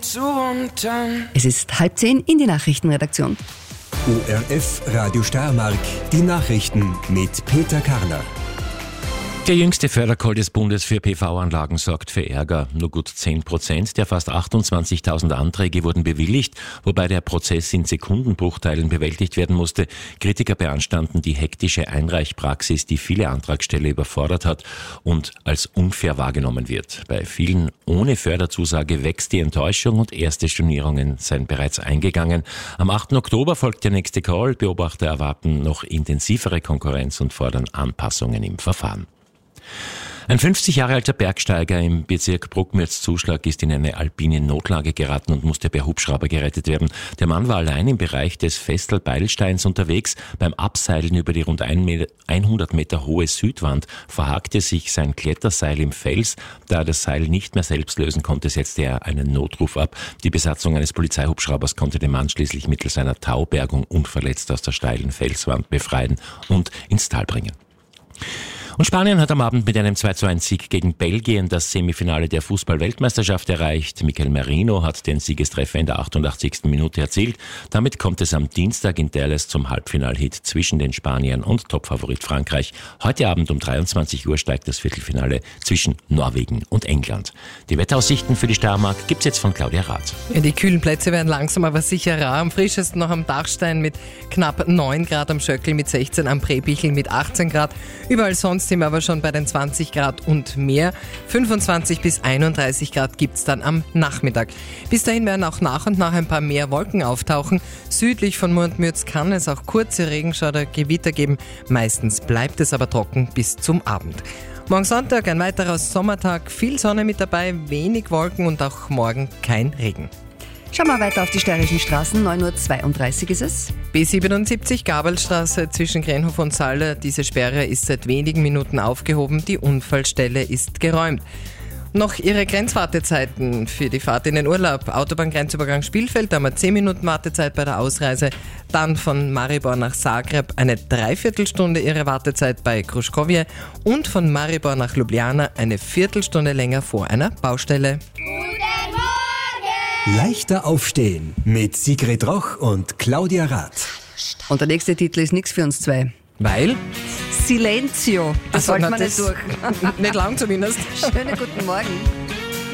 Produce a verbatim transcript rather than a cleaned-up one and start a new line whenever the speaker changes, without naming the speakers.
zu und dann.
Es ist halb zehn in die Nachrichtenredaktion.
O R F Radio Steiermark, die Nachrichten mit Peter Karner.
Der jüngste Fördercall des Bundes für P V-Anlagen sorgt für Ärger. Nur gut zehn Prozent der fast achtundzwanzigtausend Anträge wurden bewilligt, wobei der Prozess in Sekundenbruchteilen bewältigt werden musste. Kritiker beanstanden die hektische Einreichpraxis, die viele Antragsteller überfordert hat und als unfair wahrgenommen wird. Bei vielen ohne Förderzusage wächst die Enttäuschung und erste Stornierungen seien bereits eingegangen. Am achten Oktober folgt der nächste Call. Beobachter erwarten noch intensivere Konkurrenz und fordern Anpassungen im Verfahren. Ein fünfzig Jahre alter Bergsteiger im Bezirk Bruckmürz-Zuschlag ist in eine alpine Notlage geraten und musste per Hubschrauber gerettet werden. Der Mann war allein im Bereich des Vestal-Beilsteins unterwegs. Beim Abseilen über die rund hundert Meter hohe Südwand verhakte sich sein Kletterseil im Fels. Da er das Seil nicht mehr selbst lösen konnte, setzte er einen Notruf ab. Die Besatzung eines Polizeihubschraubers konnte den Mann schließlich mittels einer Taubergung unverletzt aus der steilen Felswand befreien und ins Tal bringen. Und Spanien hat am Abend mit einem zwei zu eins Sieg gegen Belgien das Semifinale der Fußball-Weltmeisterschaft erreicht. Mikel Merino hat den Siegestreffer in der achtundachtzigsten Minute erzielt. Damit kommt es am Dienstag in Dallas zum Halbfinalhit zwischen den Spaniern und Topfavorit Frankreich. Heute Abend um dreiundzwanzig Uhr steigt das Viertelfinale zwischen Norwegen und England. Die Wetteraussichten für die Steiermark gibt's jetzt von Claudia Rath.
Ja, die kühlen Plätze werden langsam aber sicher rar. Am frischesten noch am Dachstein mit knapp neun Grad, am Schöckl mit sechzehn, am Präbichel mit achtzehn Grad. Überall sonst sind wir aber schon bei den zwanzig Grad und mehr. fünfundzwanzig bis einunddreißig Grad gibt's dann am Nachmittag. Bis dahin werden auch nach und nach ein paar mehr Wolken auftauchen. Südlich von Murtmürz kann es auch kurze Regenschauer oder Gewitter geben. Meistens bleibt es aber trocken bis zum Abend. Morgen Sonntag ein weiterer Sommertag, viel Sonne mit dabei, wenig Wolken und auch morgen kein Regen.
Schauen wir weiter auf die steirischen Straßen. neun Uhr zweiunddreißig ist es.
B siebenundsiebzig Gabelstraße zwischen Grenhof und Salder. Diese Sperre ist seit wenigen Minuten aufgehoben. Die Unfallstelle ist geräumt. Noch Ihre Grenzwartezeiten für die Fahrt in den Urlaub. Autobahngrenzübergang Spielfeld, da haben wir zehn Minuten Wartezeit bei der Ausreise. Dann von Maribor nach Zagreb eine Dreiviertelstunde Ihre Wartezeit bei Kruškovje und von Maribor nach Ljubljana eine Viertelstunde länger vor einer Baustelle.
Leichter aufstehen mit Sigrid Roch und Claudia Rath.
Und der nächste Titel ist nichts für uns zwei.
Weil?
Silenzio. Das
Ach so,
sollte
na,
man nicht
das-
durch.
Nicht lang zumindest.
Schönen guten Morgen.